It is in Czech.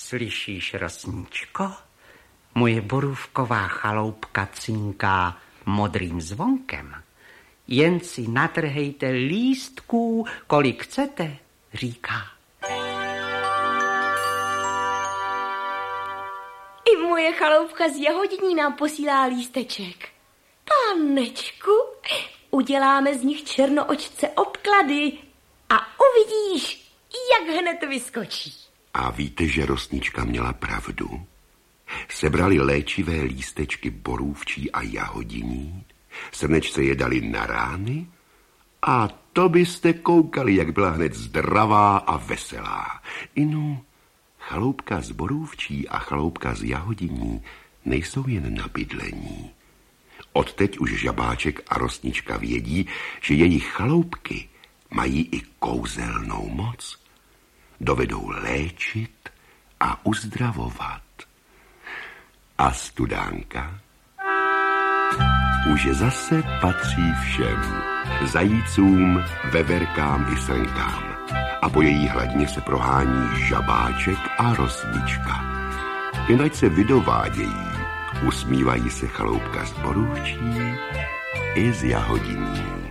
Slyšíš, rosničko? Moje borůvková chaloupka cinká modrým zvonkem. Jen si natrhejte lístků, kolik chcete, říká. I moje chaloupka z Jahodění nám posílá lísteček. Panečku, uděláme z nich černoočce obklady a uvidíš, jak hned vyskočí. A víte, že rosnička měla pravdu? Sebrali léčivé lístečky borůvčí a jahodiní, srnečce je dali na rány a to byste koukali, jak byla hned zdravá a veselá. Inu, chaloupka z borůvčí a chaloupka z jahodiní nejsou jen na bydlení. Odteď už žabáček a rosnička vědí, že jejich chaloupky mají i kouzelnou moc. Dovedou léčit a uzdravovat. A studánka už zase patří všem. Zajícům, veverkám i srnkám. A po její hladině se prohání žabáček a rosnička. Jen ať se vydovádějí, usmívají se chaloupka z borůvčí i z jahodiní.